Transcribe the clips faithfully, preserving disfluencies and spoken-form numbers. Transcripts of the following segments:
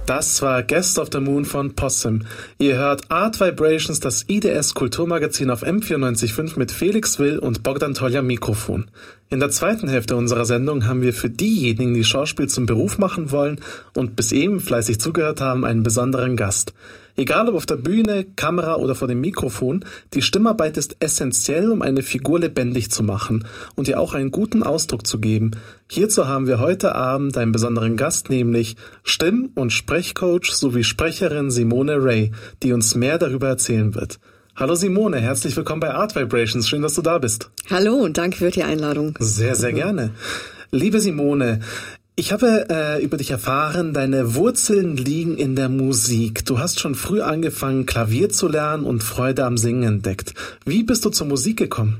Das war Guest of the Moon von Possum. Ihr hört Art Vibrations, das I D S-Kulturmagazin auf M vierundneunzig Komma fünf mit Felix Will und Bogdan Tolja am Mikrofon. In der zweiten Hälfte unserer Sendung haben wir für diejenigen, die Schauspiel zum Beruf machen wollen und bis eben fleißig zugehört haben, einen besonderen Gast. Egal ob auf der Bühne, Kamera oder vor dem Mikrofon, die Stimmarbeit ist essentiell, um eine Figur lebendig zu machen und ihr auch einen guten Ausdruck zu geben. Hierzu haben wir heute Abend einen besonderen Gast, nämlich Stimm- und Sprechcoach sowie Sprecherin Simone Ray, die uns mehr darüber erzählen wird. Hallo Simone, herzlich willkommen bei Art Vibrations. Schön, dass du da bist. Hallo und danke für die Einladung. Sehr, sehr gerne. Liebe Simone, ich habe äh, über dich erfahren, deine Wurzeln liegen in der Musik. Du hast schon früh angefangen, Klavier zu lernen und Freude am Singen entdeckt. Wie bist du zur Musik gekommen?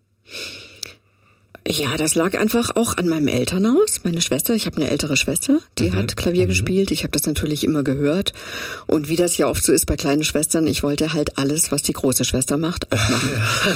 Ja, das lag einfach auch an meinem Elternhaus. Meine Schwester, ich habe eine ältere Schwester, die mhm. hat Klavier mhm. gespielt. Ich habe das natürlich immer gehört. Und wie das ja oft so ist bei kleinen Schwestern, ich wollte halt alles, was die große Schwester macht, auch machen.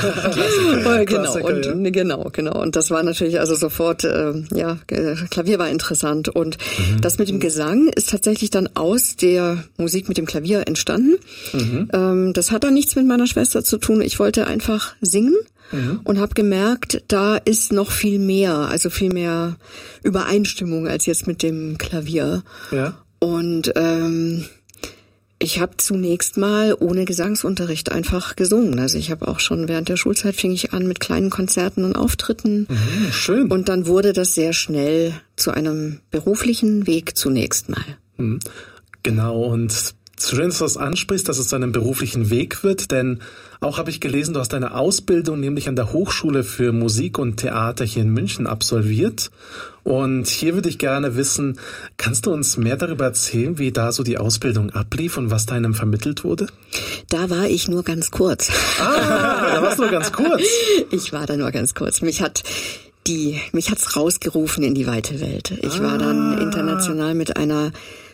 Ja. genau, und, ja. genau, genau. Und das war natürlich also sofort, äh, ja, Klavier war interessant. Und mhm. das mit dem Gesang ist tatsächlich dann aus der Musik mit dem Klavier entstanden. Mhm. Ähm, das hat dann nichts mit meiner Schwester zu tun. Ich wollte einfach singen. Mhm. Und habe gemerkt, da ist noch viel mehr, also viel mehr Übereinstimmung als jetzt mit dem Klavier. Ja. Und ähm, ich habe zunächst mal ohne Gesangsunterricht einfach gesungen. Also ich habe auch schon während der Schulzeit fing ich an mit kleinen Konzerten und Auftritten. Mhm, schön. Und dann wurde das sehr schnell zu einem beruflichen Weg zunächst mal. Mhm. Genau, und schön, dass du das ansprichst, dass es zu einem beruflichen Weg wird, denn auch habe ich gelesen, du hast deine Ausbildung nämlich an der Hochschule für Musik und Theater hier in München absolviert. Und hier würde ich gerne wissen, kannst du uns mehr darüber erzählen, wie da so die Ausbildung ablief und was da einem vermittelt wurde? Da war ich nur ganz kurz. Ah, da warst du nur ganz kurz. Ich war da nur ganz kurz. Mich hat die, mich hat's rausgerufen in die weite Welt. Ich ah. war dann international mit einer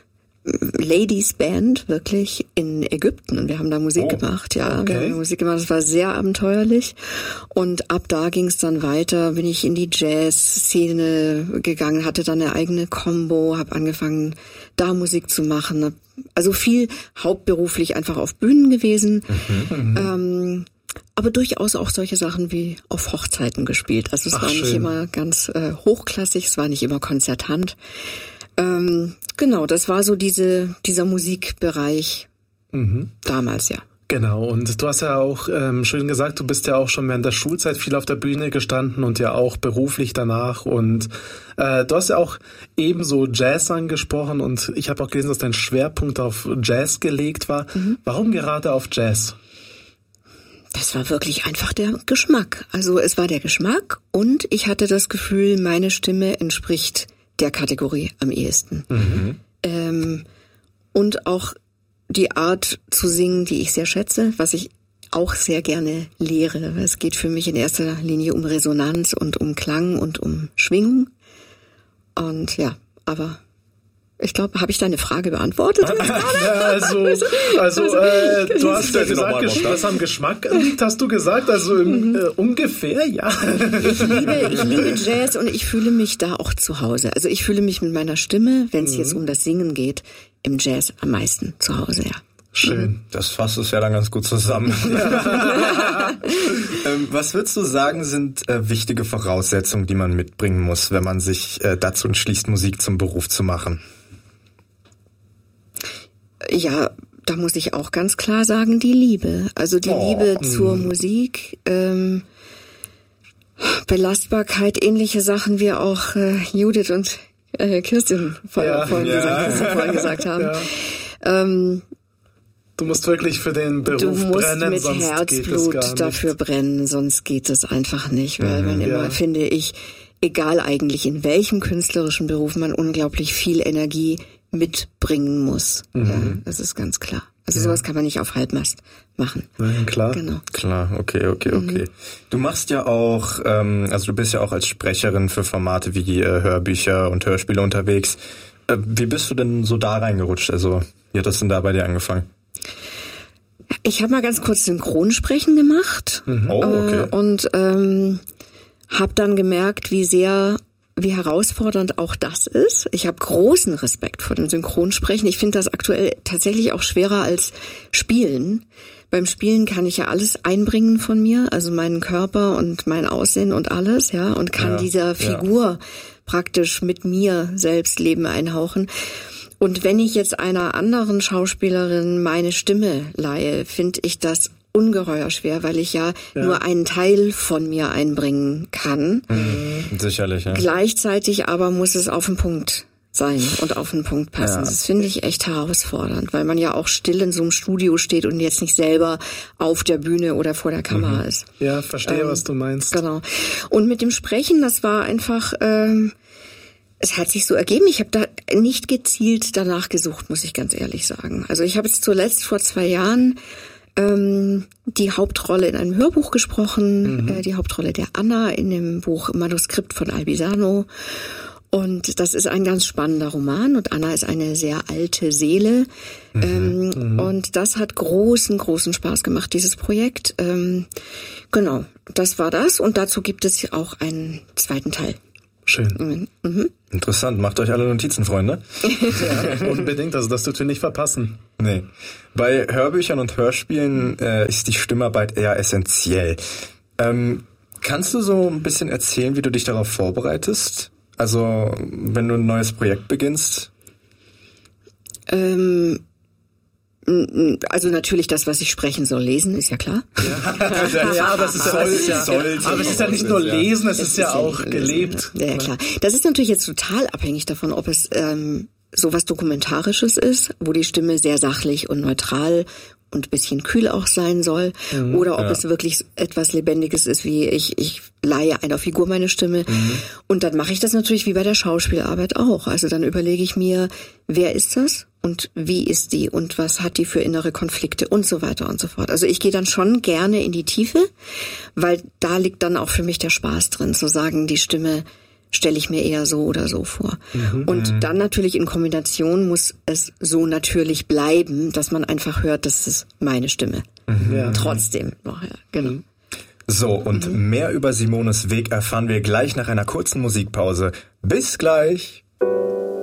Ladies Band wirklich in Ägypten und wir haben da Musik oh, gemacht, ja, okay. wir haben Musik gemacht, das war sehr abenteuerlich und ab da ging es dann weiter, bin ich in die Jazz-Szene gegangen, hatte dann eine eigene Combo, habe angefangen da Musik zu machen, also viel hauptberuflich einfach auf Bühnen gewesen, mhm, ähm, aber durchaus auch solche Sachen wie auf Hochzeiten gespielt, also es Ach, war nicht schön. immer ganz äh, hochklassig, es war nicht immer konzertant. Ähm, genau, das war so diese dieser Musikbereich mhm. damals, ja. Genau, und du hast ja auch ähm, schön gesagt, du bist ja auch schon während der Schulzeit viel auf der Bühne gestanden und ja auch beruflich danach und äh, du hast ja auch ebenso Jazz angesprochen und ich habe auch gelesen, dass dein Schwerpunkt auf Jazz gelegt war. Mhm. Warum gerade auf Jazz? Das war wirklich einfach der Geschmack. Also es war der Geschmack und ich hatte das Gefühl, meine Stimme entspricht der Kategorie am ehesten. Mhm. Ähm, und auch die Art zu singen, die ich sehr schätze, was ich auch sehr gerne lehre. Es geht für mich in erster Linie um Resonanz und um Klang und um Schwingung. Und ja, aber ich glaube, habe ich deine Frage beantwortet? Ja, also, also äh, du hast ja gesagt, was am Geschmack liegt, hast du gesagt, also im, mhm. äh, ungefähr, ja. Ich liebe, ich liebe Jazz und ich fühle mich da auch zu Hause. Also ich fühle mich mit meiner Stimme, wenn es mhm. jetzt um das Singen geht, im Jazz am meisten zu Hause, ja. Schön. Das fasst es ja dann ganz gut zusammen. Ja. ähm, was würdest du sagen, sind äh, wichtige Voraussetzungen, die man mitbringen muss, wenn man sich äh, dazu entschließt, Musik zum Beruf zu machen? Ja, da muss ich auch ganz klar sagen, die Liebe. Also die oh. Liebe zur mm. Musik, ähm, Belastbarkeit, ähnliche Sachen wie auch äh, Judith und äh, Kirsten vorhin, ja, vorhin, ja. Gesagt, Kirsten vorhin gesagt haben. Ja. Ähm, Du musst wirklich für den Beruf brennen, sonst geht es gar nicht. Du musst mit Herzblut dafür brennen, sonst geht es einfach nicht, weil mhm, man immer, ja. finde ich, egal eigentlich in welchem künstlerischen Beruf man unglaublich viel Energie mitbringen muss. Mhm. Ja, das ist ganz klar. Also ja. sowas kann man nicht auf Halbmast machen. Nein, klar. Genau. Klar, okay, okay, okay. Mhm. Du machst ja auch, ähm, also du bist ja auch als Sprecherin für Formate wie äh, Hörbücher und Hörspiele unterwegs. Äh, wie bist du denn so da reingerutscht? Also wie hat das denn da bei dir angefangen? Ich habe mal ganz kurz Synchronsprechen gemacht. Mhm. Oh, okay. Äh, und ähm, habe dann gemerkt, wie sehr wie herausfordernd auch das ist. Ich habe großen Respekt vor dem Synchronsprechen. Ich finde das aktuell tatsächlich auch schwerer als Spielen. Beim Spielen kann ich ja alles einbringen von mir, also meinen Körper und mein Aussehen und alles, ja, und kann ja, dieser Figur ja. praktisch mit mir selbst Leben einhauchen. Und wenn ich jetzt einer anderen Schauspielerin meine Stimme leihe, finde ich das ungeheuer schwer, weil ich ja, ja nur einen Teil von mir einbringen kann. Mhm. Sicherlich, ja. Gleichzeitig aber muss es auf den Punkt sein und auf den Punkt passen. Ja. Das finde ich echt herausfordernd, weil man ja auch still in so einem Studio steht und jetzt nicht selber auf der Bühne oder vor der Kamera mhm. ist. Ja, verstehe, ähm, was du meinst. Genau. Und mit dem Sprechen, das war einfach, ähm, es hat sich so ergeben. Ich habe da nicht gezielt danach gesucht, muss ich ganz ehrlich sagen. Also ich habe jetzt zuletzt vor zwei Jahren ähm, die Hauptrolle in einem Hörbuch gesprochen, mhm. äh, die Hauptrolle der Anna in dem Buch Manuskript von Albisano. Und das ist ein ganz spannender Roman und Anna ist eine sehr alte Seele. Mhm. Ähm, mhm. Und das hat großen, großen Spaß gemacht, dieses Projekt. Ähm, genau, das war das. Und dazu gibt es auch einen zweiten Teil. Schön. Mhm. Interessant. Macht euch alle Notizen, Freunde. Ja, unbedingt. Also das dürft ihr nicht verpassen. Nee. Bei Hörbüchern und Hörspielen äh, ist die Stimmarbeit eher essentiell. Ähm, kannst du so ein bisschen erzählen, wie du dich darauf vorbereitest? Also, wenn du ein neues Projekt beginnst? Ähm, also natürlich das, was ich sprechen soll, lesen, ist ja klar. Ja, ja, aber es ist ja, es ist ja, aber es ist ja nicht nur lesen, es, es ist, ist ja auch ja gelebt. Ja, ja, klar. Das ist natürlich jetzt total abhängig davon, ob es ähm, sowas Dokumentarisches ist, wo die Stimme sehr sachlich und neutral und ein bisschen kühl auch sein soll, mhm, oder ob ja. es wirklich etwas Lebendiges ist, wie ich ich leihe einer Figur meine Stimme. Mhm. Und dann mache ich das natürlich wie bei der Schauspielarbeit auch. Also dann überlege ich mir, wer ist das und wie ist die und was hat die für innere Konflikte und so weiter und so fort. Also ich gehe dann schon gerne in die Tiefe, weil da liegt dann auch für mich der Spaß drin, zu sagen, die Stimme stelle ich mir eher so oder so vor. Mhm. Und dann natürlich in Kombination muss es so natürlich bleiben, dass man einfach hört, das ist meine Stimme. Mhm. Ja. Trotzdem noch, ja, genau. So, und mhm. mehr über Simones Weg erfahren wir gleich nach einer kurzen Musikpause. Bis gleich!